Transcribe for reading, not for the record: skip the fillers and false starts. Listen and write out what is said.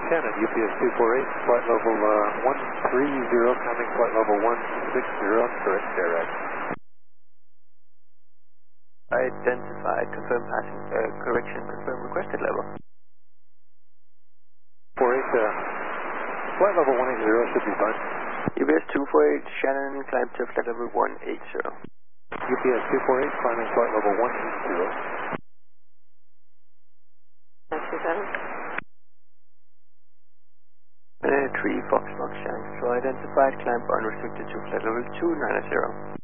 Shannon, UPS 248, flight level 130, coming flight level 160, correct direct. Identified, confirm passing, correction, confirm requested level. 48, flight level 180 should be fine. UPS 248, Shannon, climb to flight level 180. UPS 248, climbing flight level 180. 3 Foxtrot Shannon, so identified, climb unrestricted to flight level 290.